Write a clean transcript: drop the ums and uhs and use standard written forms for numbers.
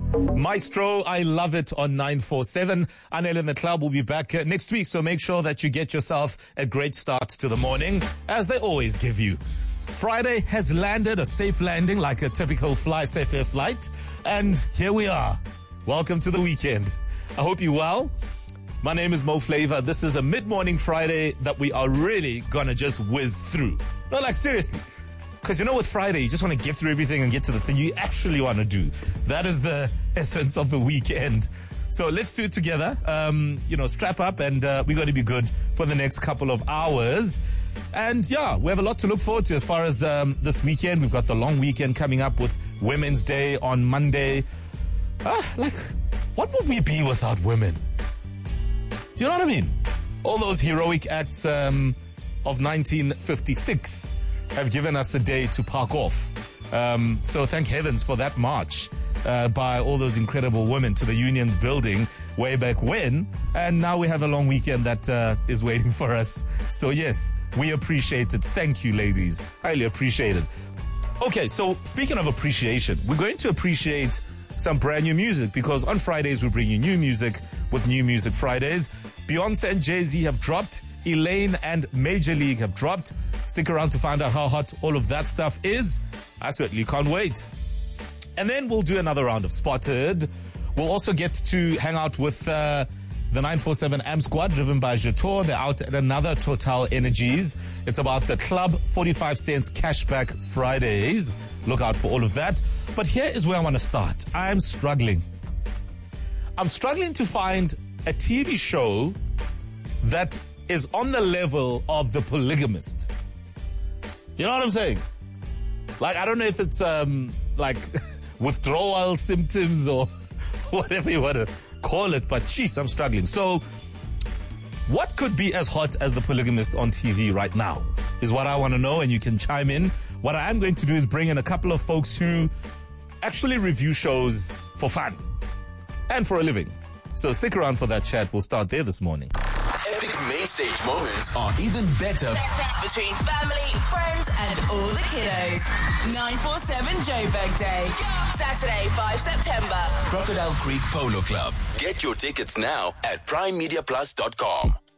Maestro, I love it on 947. Anel and the club will be back next week, so make sure that you get yourself a great start to the morning, as they always give you. Friday has landed, a safe landing like a typical Fly Safe Air flight, and here we are. Welcome to the weekend. I hope you're well. My name is Mo Flavor. This is a mid-morning Friday that we are really gonna just whiz through. No, like seriously. Because you know, with Friday, you just want to get through everything and get to the thing you actually want to do. That is the essence of the weekend. So let's do it together. Strap up, and we're going to be good for the next couple of hours. And yeah, we have a lot to look forward to as far as this weekend. We've got the long weekend coming up with Women's Day on Monday. What would we be without women? Do you know what I mean? All those heroic acts of 1956 have given us a day to park off. So thank heavens for that march by all those incredible women to the Union's building way back when. And now we have a long weekend that is waiting for us. So yes, we appreciate it. Thank you, ladies. Highly appreciate it. Okay, so speaking of appreciation, we're going to appreciate some brand new music, because on Fridays we bring you new music with New Music Fridays. Beyonce and Jay-Z have dropped. Elaine and Major League have dropped. Stick around to find out how hot all of that stuff is. I certainly can't wait. And then we'll do another round of Spotted. We'll also get to hang out with the 947 AM Squad, driven by Jetor. They're out at another Total Energies. It's about the Club 45 Cents Cashback Fridays. Look out for all of that. But here is where I want to start. I'm struggling to find a TV show that is on the level of The Polygamist. You know what I'm saying? Like, I don't know if it's withdrawal symptoms or whatever you want to call it, but jeez, I'm struggling. So what could be as hot as The Polygamist on TV right now is what I want to know, and you can chime in. What I am going to do is bring in a couple of folks who actually review shows for fun and for a living. So stick around for that chat. We'll start there this morning. Epic main stage moments are even better between family, friends, and all the kiddos. 947 Joburg Day. Saturday, 5 September. Crocodile Creek Polo Club. Get your tickets now at primemediaplus.com.